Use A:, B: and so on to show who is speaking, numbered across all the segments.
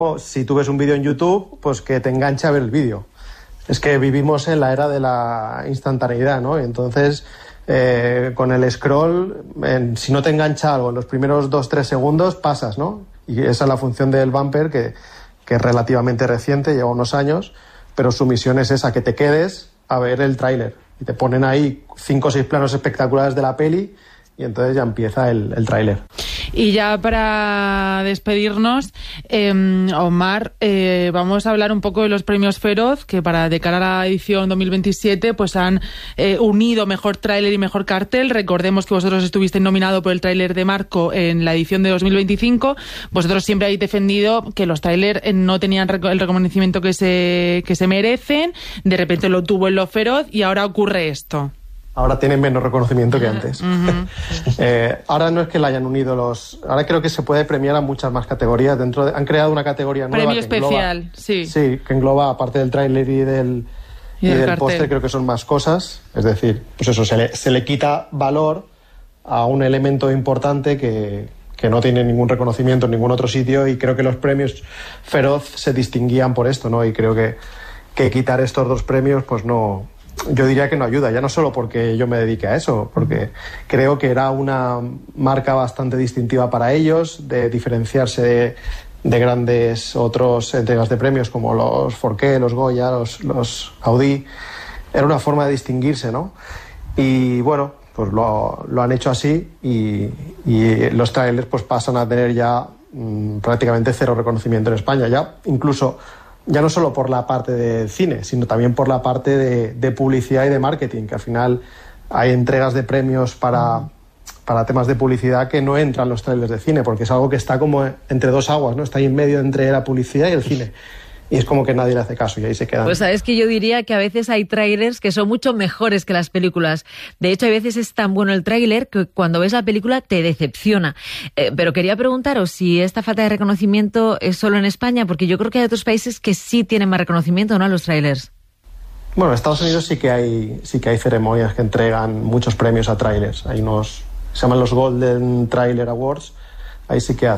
A: si tú ves un vídeo en YouTube, pues que te enganche a ver el vídeo. Es que vivimos en la era de la instantaneidad, ¿no? Y entonces, con el scroll, si no te engancha algo en los primeros 2-3 segundos, pasas, ¿no? Y esa es la función del bumper, que es relativamente reciente, lleva unos años, pero su misión es esa, que te quedes a ver el tráiler. Y te ponen ahí 5 o 6 planos espectaculares de la peli, y entonces ya empieza el tráiler.
B: Y ya para despedirnos, Omar, vamos a hablar un poco de los premios Feroz, que de cara a la edición 2027 pues han unido mejor tráiler y mejor cartel. Recordemos que vosotros estuvisteis nominado por el tráiler de Marco en la edición de 2025. Vosotros siempre habéis defendido que los tráilers no tenían el reconocimiento que se merecen. De repente lo tuvo en los Feroz y ahora ocurre esto.
A: Ahora tienen menos reconocimiento que antes. Ahora no es que la hayan unido ahora creo que se puede premiar a muchas más categorías. Han creado una categoría nueva.
B: Premio especial,
A: engloba,
B: sí.
A: Sí, que engloba, aparte del tráiler y del póster, creo que son más cosas. Es decir, pues eso, se le quita valor a un elemento importante que no tiene ningún reconocimiento en ningún otro sitio, y creo que los premios Feroz se distinguían por esto, ¿no? Y creo que quitar estos 2 premios, pues no... Yo diría que no ayuda, ya no solo porque yo me dedique a eso, porque creo que era una marca bastante distintiva para ellos, de diferenciarse de grandes otros entregas de premios como los Forqué, los Goya, los Audí. Era una forma de distinguirse, ¿no? Y bueno, pues lo han hecho así, y los trailers pues pasan a tener ya prácticamente 0 reconocimiento en España. Ya no solo por la parte de cine, sino también por la parte de publicidad y de marketing, que al final hay entregas de premios para temas de publicidad que no entran los trailers de cine, porque es algo que está como entre 2 aguas, ¿no? Está ahí en medio entre la publicidad y el cine. Y es como que nadie le hace caso y ahí se quedan.
C: Pues sabes que yo diría que a veces hay trailers que son mucho mejores que las películas. De hecho, a veces es tan bueno el tráiler que cuando ves la película te decepciona. Pero quería preguntaros si esta falta de reconocimiento es solo en España, porque yo creo que hay otros países que sí tienen más reconocimiento, ¿no?, a los trailers.
A: Bueno, en Estados Unidos sí que hay ceremonias que entregan muchos premios a trailers. Hay unos, se llaman los Golden Trailer Awards. Ahí sí que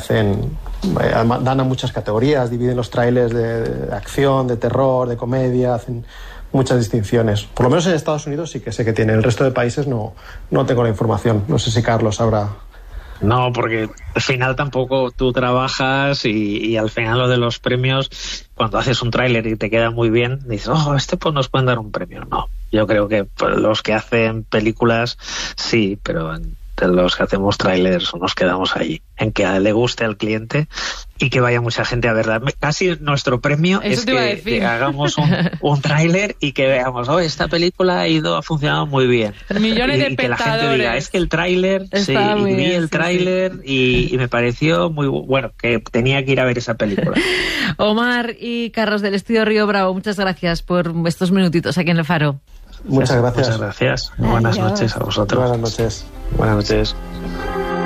A: dan a muchas categorías, dividen los trailers de acción, de terror, de comedia, hacen muchas distinciones. Por lo menos en Estados Unidos sí que sé que tienen. El resto de países no tengo la información. No sé si Carlos sabrá.
D: No, porque al final tampoco tú trabajas y al final lo de los premios, cuando haces un tráiler y te queda muy bien, dices, pues nos pueden dar un premio. No, yo creo que los que hacen películas sí, pero de los que hacemos trailers nos quedamos ahí, en que le guste al cliente y que vaya mucha gente a verla. Casi nuestro premio es que hagamos un tráiler y que veamos, esta película ha funcionado muy bien.
B: Millones de espectadores.
D: Y que la gente diga, es que el tráiler, vi el tráiler y me pareció muy bueno, que tenía que ir a ver esa película.
C: Omar y Carlos del Estudio Río Bravo, muchas gracias por estos minutitos aquí en El Faro.
A: Muchas gracias.
D: Muchas gracias. Buenas noches a vosotros.
A: Buenas noches.
D: Buenas noches.